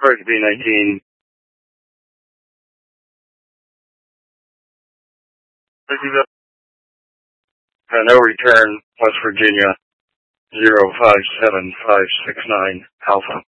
Craig B-19. No return, West Virginia, 057569, Alpha.